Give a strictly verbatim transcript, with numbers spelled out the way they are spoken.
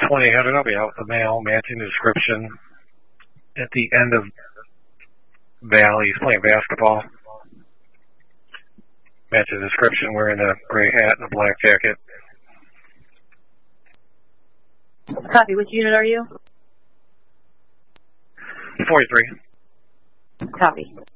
twenty hundred, I'll be out with the mail, matching the description. At the end of Valley, he's playing basketball. Matches the description, wearing a gray hat and a black jacket. Copy. Which unit are you? forty-three. Copy.